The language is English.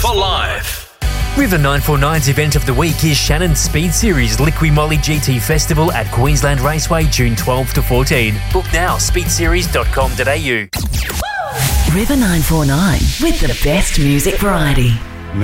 for life. River 949's event of the week is Shannon's Speed Series Liqui Moly GT Festival at Queensland Raceway, June 12 to 14. Book now, speedseries.com.au. River 949 with the best music variety.